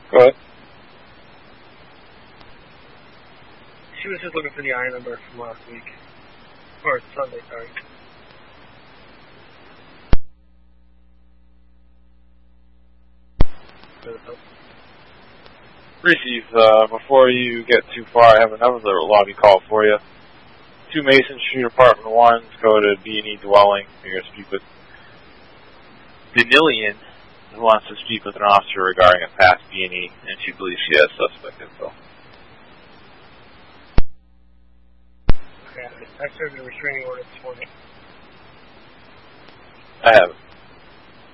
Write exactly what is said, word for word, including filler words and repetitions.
Go ahead. She was just looking for the I number from last week. Or Sunday, sorry. Receive, uh, before you get too far, I have another lobby call for you. Two Mason Street, Apartment one, coded B and E Dwelling. You're going to speak with Danilian, who wants to speak with an officer regarding a past B and E, and she believes she has suspect info. Okay, I served a restraining order this morning. I have it.